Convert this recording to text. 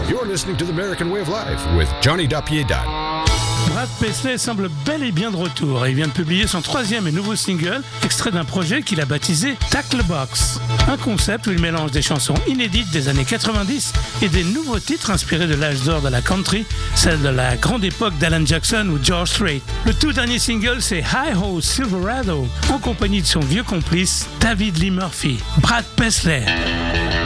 You're listening to the American Way of Life with Johnny Dapiedad. Brad Paisley semble bel et bien de retour et il vient de publier son 3e et nouveau single, extrait d'un projet qu'il a baptisé Tackle Box. Un concept où il mélange des chansons inédites des années 90 et des nouveaux titres inspirés de l'âge d'or de la country, celle de la grande époque d'Alan Jackson ou George Strait. Le tout dernier single, c'est Hi Ho Silverado, en compagnie de son vieux complice David Lee Murphy. Brad Paisley.